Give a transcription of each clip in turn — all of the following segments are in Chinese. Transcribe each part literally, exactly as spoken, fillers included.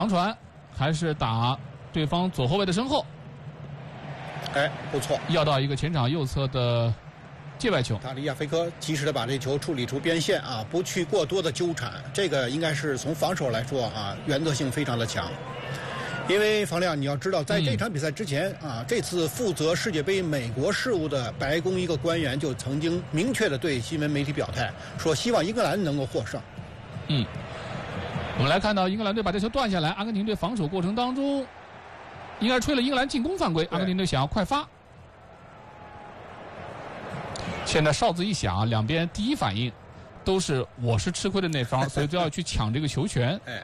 长传还是打对方左后卫的身后。 哎，不错， 要到一个前场右侧的界外球。 塔利亚菲科及时的把这球处理出边线啊，不去过多的纠缠，这个应该是从防守来说啊，原则性非常的强。因为房亮，你要知道，在这场比赛之前、嗯、啊，这次负责世界杯美国事务的白宫一个官员就曾经明确的对新闻媒体表态，说希望英格兰能够获胜。 嗯，我们来看到英格兰队把这球断下来，阿根廷队防守过程当中，应该吹了英格兰进攻犯规，阿根廷队想要快发。现在哨子一响，两边第一反应都是我是吃亏的那方，所以都要去抢这个球权。 哎，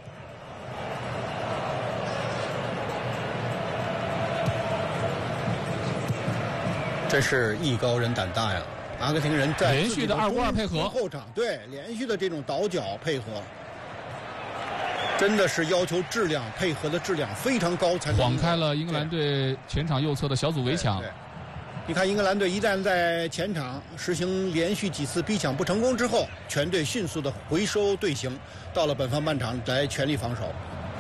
真是艺高人胆大呀！阿根廷人在连续的二五二配合后场，对连续的这种倒脚配合，真的是要求质量配合的质量非常高才能晃开了英格兰队前场右侧的小组围墙。 你看，英格兰队一旦在前场实行连续几次逼抢不成功之后，全队迅速的回收队形，到了本方半场来全力防守。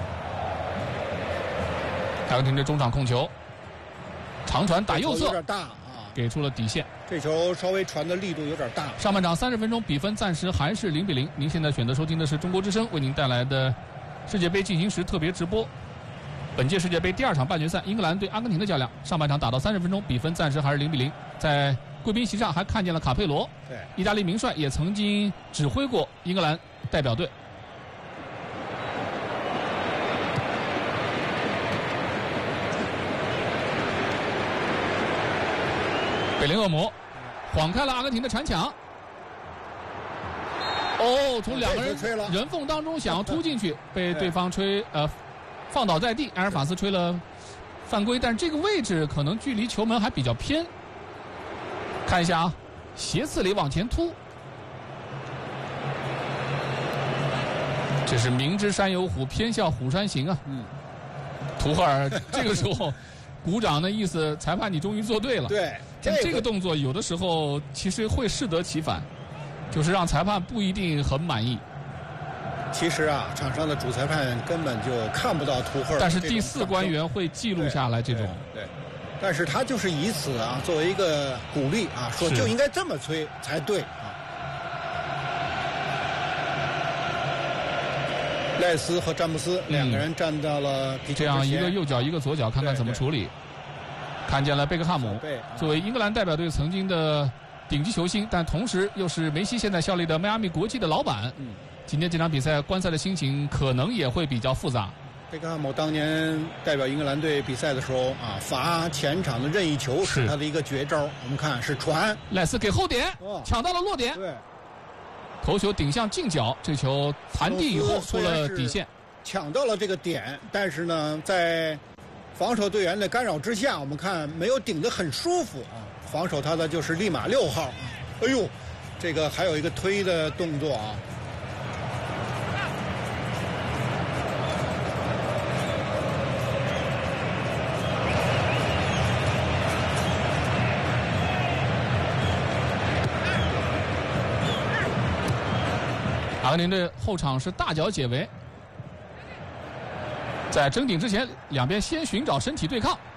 阿根廷队中场控球，长传打右侧， 有点大啊， 给出了底线。 这球稍微传的力度有点大。 上半场三十分钟，比分暂时还是零比零。您现在选择收听的是中国之声为您带来的世界杯进行时特别直播。本届世界杯第二场半决赛，英格兰对阿根廷的较量，上半场打到三十分钟，比分暂时还是零比零。在贵宾席上还看见了卡佩罗， 对， 意大利名帅也曾经指挥过英格兰代表队。贝林厄姆晃开了阿根廷的铲抢，哦，从两个人人缝当中想要突进去，被对方吹呃放倒在地，埃尔法斯吹了犯规，但是这个位置可能距离球门还比较偏。看一下啊，斜刺里往前突，这是明知山有虎，偏向虎山行啊。 嗯， 图赫尔这个时候鼓掌的意思，裁判你终于做对了。 对， 但这个动作有的时候其实会适得其反，就是让裁判不一定很满意。 其实啊，场上的主裁判根本就看不到图赫尔， 但是第四官员会记录下来这种。 对，对，但是他就是以此啊作为一个鼓励啊，说就应该这么吹才对啊。赖斯和詹姆斯两个人站到了皮球之前， 这样一个右脚一个左脚，看看怎么处理。看见了贝克汉姆，作为英格兰代表队曾经的顶级球星，但同时又是梅西现在效力的迈阿密国际的老板。 嗯， 今天这场比赛观赛的心情可能也会比较复杂。 贝克汉姆当年代表英格兰队比赛的时候啊，罚前场的任意球是他的一个绝招。我们看是传， 赖斯给后点， 哦、 抢到了落点， 对， 头球顶向近角，这球弹地以后出了底线， 抢到了这个点，但是呢，在防守队员的干扰之下，我们看没有顶得很舒服啊。防守他的就是利马六号啊，哎呦，这个还有一个推的动作啊。 阿根廷队后场是大脚解围，在争顶之前，两边先寻找身体对抗。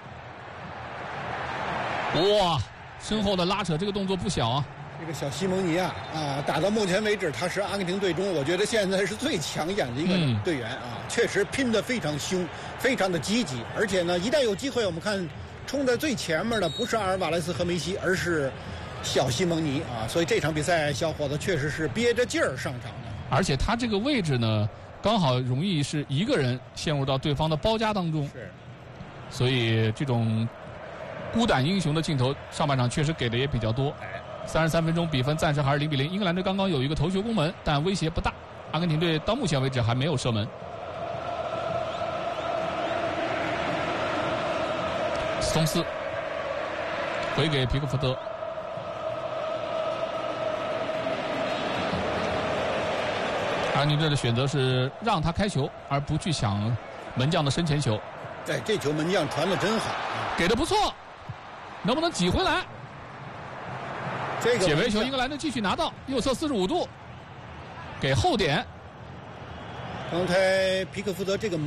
哇，身后的拉扯，这个动作不小啊！ 这个小西蒙尼啊，啊，打到目前为止，他是阿根廷队中我觉得现在是最抢眼的一个队员啊，嗯、确实拼得非常凶，非常的积极，而且呢，一旦有机会，我们看冲在最前面的不是阿尔瓦雷斯和梅西，而是小西蒙尼啊，所以这场比赛小伙子确实是憋着劲儿上场的。 而且他这个位置呢，刚好容易是一个人陷入到对方的包夹当中， 是， 所以这种孤胆英雄的镜头，上半场确实给的也比较多。三十三分钟，比分暂时还是零比零。英格兰队刚刚有一个头球攻门，但威胁不大。阿根廷队到目前为止还没有射门。斯通斯回给皮克福德。阿根廷队的选择是让他开球，而不去抢门将的身前球。 对，这球门将传得真好， 给的不错，能不能挤回来？ 这个解围球，英格兰队继续拿到右侧四十五度，给后点。 刚才皮克福德这个